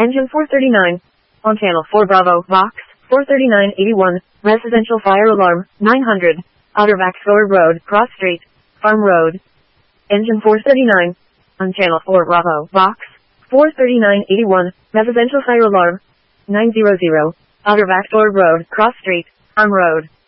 Engine 439. On channel 4 Bravo, Vox, 43981, residential fire alarm, 900. Outer Vaxford Road, Cross Street, Farm Road. Engine 439. On channel 4 Bravo, Vox, 43981, residential fire alarm, 900. Outer Vaxford Road, Cross Street, Farm Road.